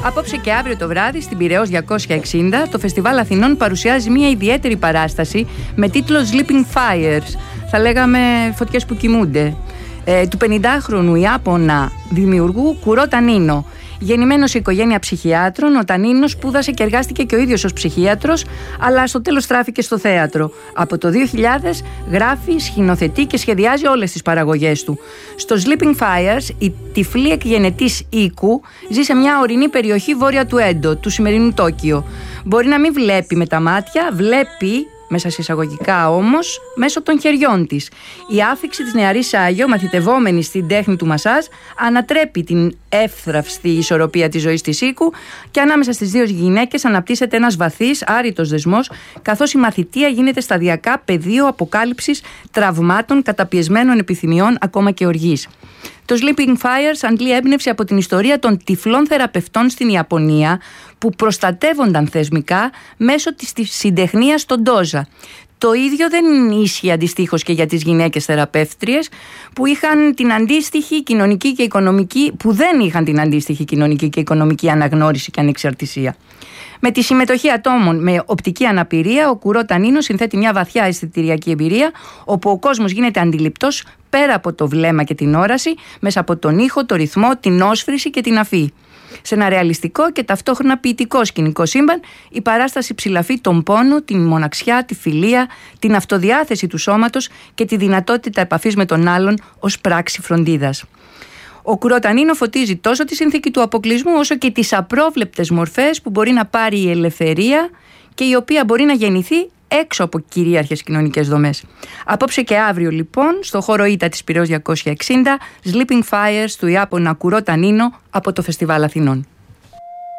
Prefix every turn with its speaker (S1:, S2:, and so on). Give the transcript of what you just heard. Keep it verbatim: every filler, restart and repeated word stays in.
S1: Απόψε και αύριο το βράδυ στην Πειραιώς διακόσια εξήντα το Φεστιβάλ Αθηνών παρουσιάζει μια ιδιαίτερη παράσταση με τίτλο Sleeping Fires. Θα λέγαμε φωτιές που κοιμούνται. Ε, του πενηντάχρονου Ιάπωνα δημιουργού Κουρό Τανίνο. Γεννημένος σε οικογένεια ψυχιάτρων, ο Τανίνος σπούδασε και εργάστηκε και ο ίδιος ως ψυχίατρος, αλλά στο τέλος στράφηκε στο θέατρο. Από το δύο χιλιάδες γράφει, σκηνοθετεί και σχεδιάζει όλες τις παραγωγές του. Στο Sleeping Fires, η τυφλή εκγενετής Ίκου ζει σε μια ορεινή περιοχή βόρεια του Έντο, του σημερινού Τόκιο. Μπορεί να μην βλέπει με τα μάτια, βλέπει, μέσα σε εισαγωγικά όμως, μέσω των χεριών της. Η άφιξη της νεαρής Άγιο, μαθητευόμενη στην τέχνη του μασάζ, ανατρέπει την εύθραυστη ισορροπία της ζωής της Ίκου και ανάμεσα στις δύο γυναίκες αναπτύσσεται ένας βαθύς, άρρητος δεσμός, καθώς η μαθητεία γίνεται σταδιακά πεδίο αποκάλυψης τραυμάτων, καταπιεσμένων επιθυμιών, ακόμα και οργής. Το Sleeping Fires αντλεί έμπνευση από την ιστορία των τυφλών θεραπευτών στην Ιαπωνία που προστατεύονταν θεσμικά μέσω της συντεχνίας στον ντόζα. Το ίδιο δεν ίσχυε αντιστοίχως και για τις γυναίκες θεραπεύτριες που είχαν την αντίστοιχη κοινωνική και οικονομική, που δεν είχαν την αντίστοιχη κοινωνική και οικονομική αναγνώριση και ανεξαρτησία. Με τη συμμετοχή ατόμων με οπτική αναπηρία, ο Κουρό Τανίνο συνθέτει μια βαθιά αισθητηριακή εμπειρία, όπου ο κόσμος γίνεται αντιληπτός πέρα από το βλέμμα και την όραση, μέσα από τον ήχο, το ρυθμό, την όσφρηση και την αφή. Σε ένα ρεαλιστικό και ταυτόχρονα ποιητικό σκηνικό σύμπαν, η παράσταση ψηλαφεί τον πόνο, τη μοναξιά, τη φιλία, την αυτοδιάθεση του σώματος και τη δυνατότητα επαφής με τον άλλον ως πράξη φροντίδας. Ο Κουρό Τανίνο φωτίζει τόσο τη συνθήκη του αποκλεισμού, όσο και τις απρόβλεπτες μορφές που μπορεί να πάρει η ελευθερία και η οποία μπορεί να γεννηθεί έξω από κυρίαρχες κοινωνικές δομές. Απόψε και αύριο λοιπόν, στο χώρο Ήτα της Πειραιώς διακόσια εξήντα, Sleeping Fires του Ιάπωνα Κουρό Τανίνο από το Φεστιβάλ Αθηνών.